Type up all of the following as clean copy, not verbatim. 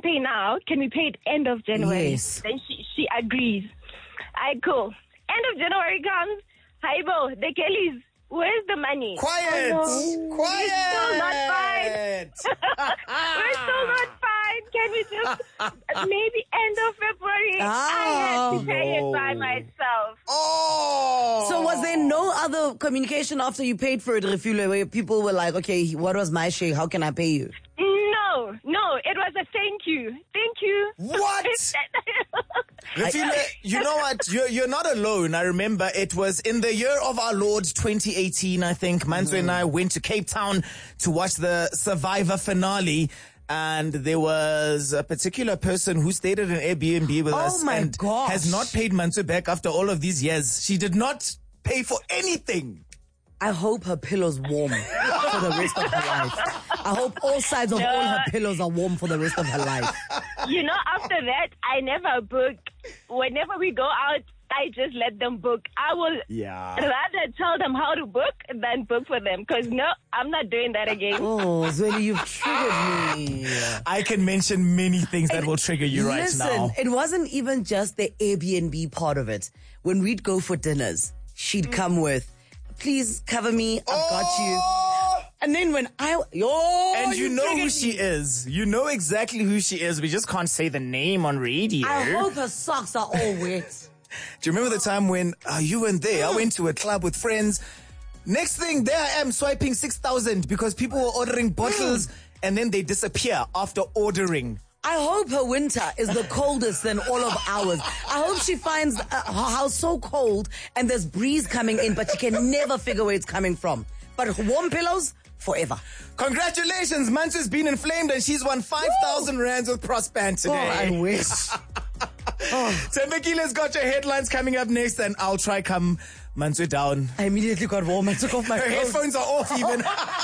pay now? Can we pay it end of January? Yes. Then she agrees. Cool. End of January comes. Haibo, the Kellys, where's the money? Quiet! Quiet! We're still not fine. We're still not fine. Can we just, maybe end of February? I had to pay it by myself. Oh! So was there no other communication after you paid for it, Refule, where people were like, okay, what was my share? How can I pay you? No, it was a thank you. Thank you. What? Refile, you know what? You're not alone. I remember it was in the year of our Lord 2018, I think. Manzo and I went to Cape Town to watch the Survivor finale. And there was a particular person who stayed at an Airbnb with us and has not paid Manzo back after all of these years. She did not pay for anything. I hope her pillow's warm for the rest of her life. I hope all sides of all her pillows are warm for the rest of her life. You know, after that, I never book. Whenever we go out, I just let them book. I will rather tell them how to book than book for them. Because no, I'm not doing that again. Oh, Zweli, you've triggered me. I can mention many things that will trigger you right now. Listen, it wasn't even just the Airbnb part of it. When we'd go for dinners, she'd come with, please cover me, I've got you. And then when and you know who she is. You know exactly who she is. We just can't say the name on radio. I hope her socks are all wet. Do you remember the time when you weren't there? I went to a club with friends. Next thing, there I am swiping 6,000 because people were ordering bottles and then they disappear after ordering. I hope her winter is the coldest than all of ours. I hope she finds her house so cold and there's breeze coming in, but she can never figure where it's coming from. But warm pillows, forever. Congratulations, Mancho's been inflamed and she's won 5,000 rands with Prospan today. Oh, I wish. Tembekile's got your headlines coming up next and I'll try come Mancho down. I immediately got warm. I took off my Her headphones are off even.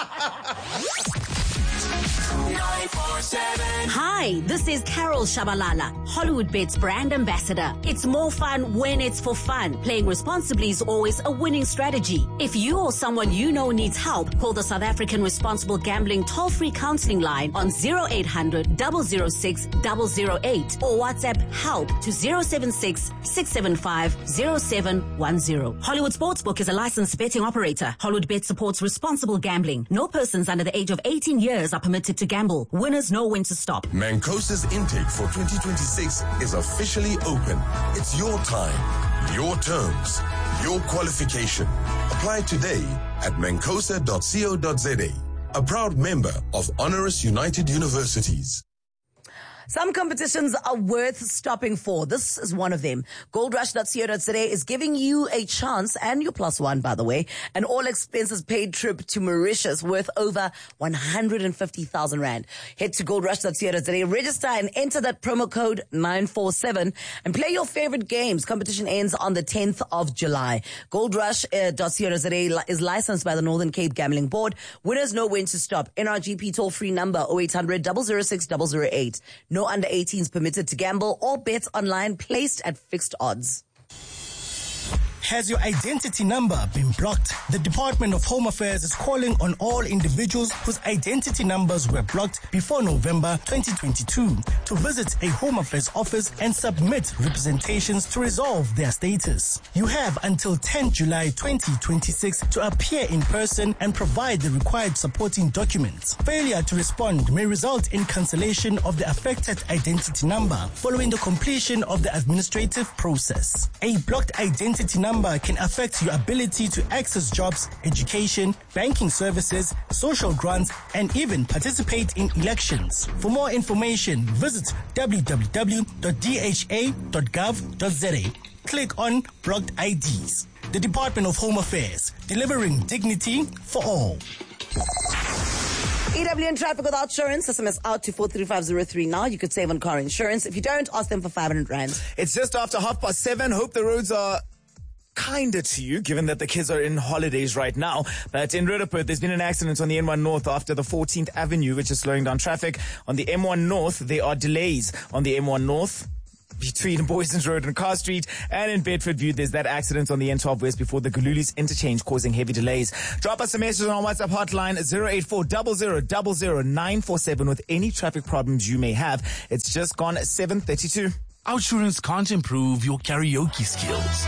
947. Hi, this is Carol Shabalala, Hollywood Bets brand ambassador. It's more fun when it's for fun. Playing responsibly is always a winning strategy. If you or someone you know needs help, call the South African Responsible Gambling toll-free counseling line on 0800 006 008 or WhatsApp help to 076 675 0710. Hollywood Sportsbook is a licensed betting operator. Hollywood Bet supports responsible gambling. No persons under the age of 18 years are permitted to gamble. Winners know when to stop. Mancosa's intake for 2026 is officially open. It's your time, your terms, your qualification. Apply today at mancosa.co.za. A proud member of Honoris United Universities. Some competitions are worth stopping for. This is one of them. GoldRush.co.za is giving you a chance, and your +1, by the way, an all-expenses paid trip to Mauritius worth over 150,000 Rand. Head to GoldRush.co.za, register and enter that promo code 947 and play your favorite games. Competition ends on the 10th of July. GoldRush.co.za is licensed by the Northern Cape Gambling Board. Winners know when to stop. NRGP toll-free number 0800 006 008. No under 18s permitted to gamble. All bets online placed at fixed odds. Has your identity number been blocked? The Department of Home Affairs is calling on all individuals whose identity numbers were blocked before November 2022 to visit a Home Affairs office and submit representations to resolve their status. You have until 10 July 2026 to appear in person and provide the required supporting documents. Failure to respond may result in cancellation of the affected identity number following the completion of the administrative process. A blocked identity number can affect your ability to access jobs, education, banking services, social grants, and even participate in elections. For more information, visit www.dha.gov.za. Click on Blocked IDs. The Department of Home Affairs, delivering dignity for all. EWN traffic without insurance. SMS out to 43503 now. You could save on car insurance. If you don't, ask them for 500 Rand. It's just after 7:30. Hope the roads are kinder to you, given that the kids are in holidays right now. But in Roodepoort, there's been an accident on the N1 North after the 14th Avenue, which is slowing down traffic. On the M1 North, there are delays on the M1 North. between Boysons Road and Carr Street, and in Bedford View, there's that accident on the N12 West before the Gululis interchange causing heavy delays. Drop us a message on our WhatsApp hotline 084 with any traffic problems you may have. It's just gone 7:32. Outsurance can't improve your karaoke skills,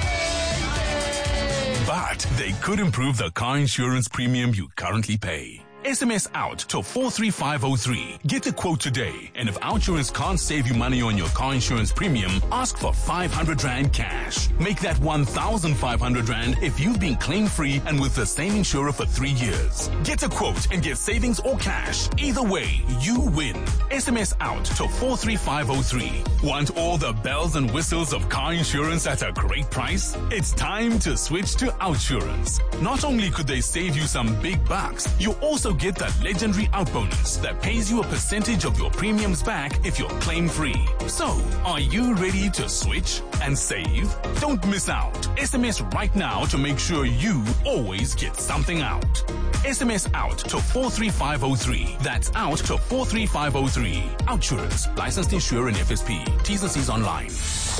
but they could improve the car insurance premium you currently pay. SMS out to 43503. Get a quote today. And if Outsurance can't save you money on your car insurance premium, ask for 500 Rand cash. Make that 1,500 Rand if you've been claim-free and with the same insurer for 3 years. Get a quote and get savings or cash. Either way, you win. SMS out to 43503. Want all the bells and whistles of car insurance at a great price? It's time to switch to Outsurance. Not only could they save you some big bucks, you also get that legendary out bonus that pays you a percentage of your premiums back if you're claim-free. So, are you ready to switch and save? Don't miss out. SMS right now to make sure you always get something out. SMS out to 43503. That's out to 43503. Outsurance. Licensed insurer and FSP. T's and C's online.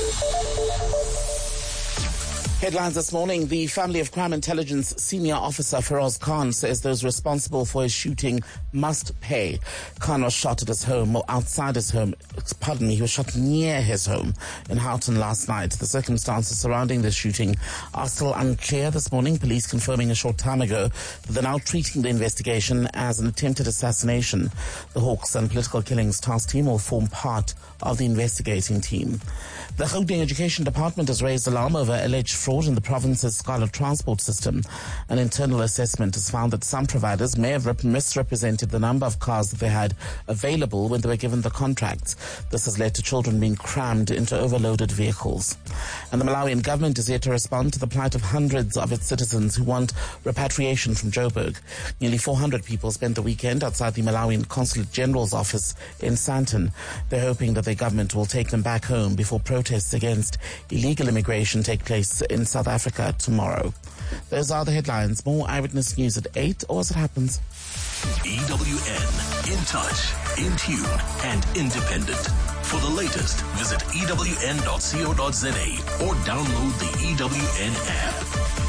Headlines this morning. The family of crime intelligence senior officer Feroz Khan says those responsible for his shooting must pay. Khan was shot at his home, or outside his home. Pardon me, he was shot near his home in Houghton last night. The circumstances surrounding the shooting are still unclear this morning. Police confirming a short time ago that they're now treating the investigation as an attempted assassination. The Hawks and Political Killings Task Team will form part of the investigating team. The Gauteng Education Department has raised alarm over alleged fraud in the province's scholar transport system. An internal assessment has found that some providers may have misrepresented the number of cars that they had available when they were given the contracts. This has led to children being crammed into overloaded vehicles. And the Malawian government is yet to respond to the plight of hundreds of its citizens who want repatriation from Joburg. Nearly 400 people spent the weekend outside the Malawian Consulate General's office in Sandton. They're hoping that their government will take them back home before protests against illegal immigration take place in South Africa tomorrow. Those are the headlines. More Eyewitness News at 8, or as it happens. EWN. In touch, in tune, and independent. For the latest, visit ewn.co.za or download the EWN app.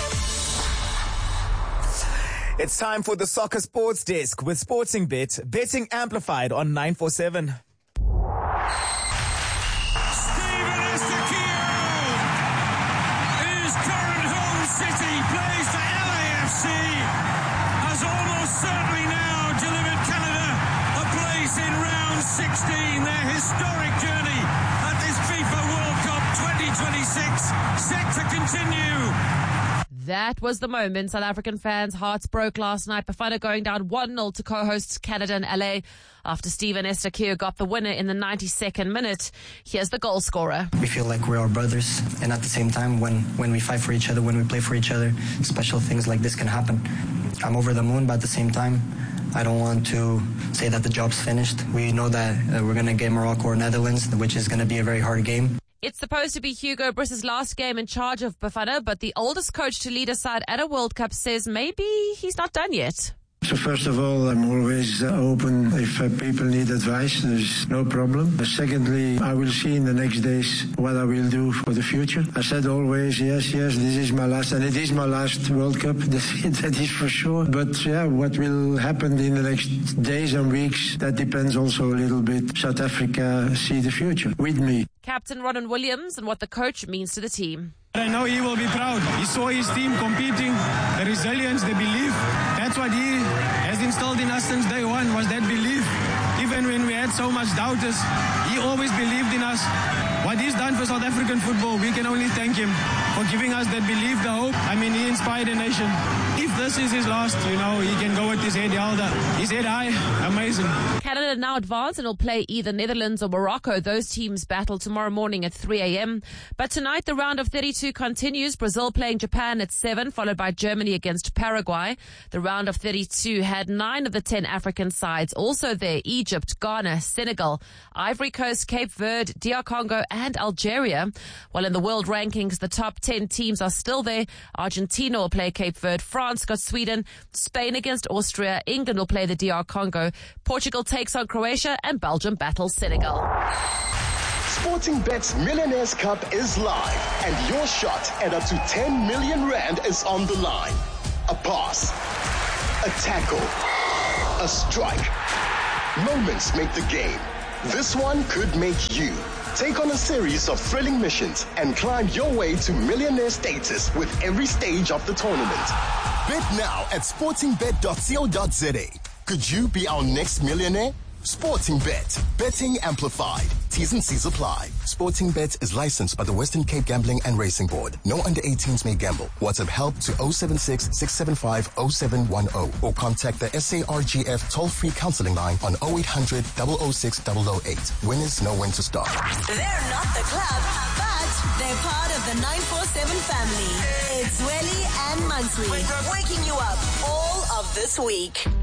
It's time for the Soccer Sports Desk with Sporting Bet, betting amplified on 947. Historic journey at this FIFA World Cup 2026 set to continue. That was the moment South African fans' hearts broke last night. Bafana going down 1-0 to co-hosts Canada and LA after Steven Estakir got the winner in the 92nd minute. Here's the goal scorer. We feel like we're all brothers, and at the same time, when we fight for each other, when we play for each other, special things like this can happen. I'm over the moon, but at the same time, I don't want to say that the job's finished. We know that we're going to get Morocco or Netherlands, which is going to be a very hard game. It's supposed to be Hugo Briss's last game in charge of Bafana, but the oldest coach to lead a side at a World Cup says maybe he's not done yet. So first of all, I'm always open if people need advice. There's no problem. Secondly, I will see in the next days what I will do for the future. I said always, yes, this is my last, and it is my last World Cup. That is for sure. But yeah, what will happen in the next days and weeks, that depends also a little bit. South Africa see the future with me. Captain Ronwen Williams and what the coach means to the team. I know he will be proud. He saw his team competing, the resilience, the belief. That's what he has instilled in us since day one, was that belief. Even when we had so much doubters, he always believed in us. What he's done for South African football, we can only thank him for giving us that belief, the hope. I mean, he inspired a nation. If this is his last, he can go with his head held up. His head high, amazing. Canada now advance and will play either Netherlands or Morocco. Those teams battle tomorrow morning at 3 a.m. But tonight, the round of 32 continues. Brazil playing Japan at 7, followed by Germany against Paraguay. The round of 32 had 9 of the 10 African sides also there: Egypt, Ghana, Senegal, Ivory Coast, Cape Verde, DR Congo, and Algeria. While in the world rankings, the top 10 teams are still there. Argentina will play Cape Verde. France got Sweden. Spain against Austria. England will play the DR Congo. Portugal takes on Croatia, and Belgium battles Senegal. Sporting Bet's Millionaires Cup is live, and your shot at up to 10 million rand is on the line. A pass, a tackle, a strike. Moments make the game. This one could make you. Take on a series of thrilling missions and climb your way to millionaire status with every stage of the tournament. Bet now at sportingbet.co.za. Could you be our next millionaire? Sporting Bet. Betting amplified. T's and C's apply. Sporting Bet is licensed by the Western Cape Gambling and Racing Board. No under 18s may gamble. WhatsApp help to 076-675-0710 or contact the SARGF toll-free counseling line on 0800 006 008. Winners know when to start. They're not the club, but they're part of the 947 family. It's Welly and Mansui, waking you up all of this week.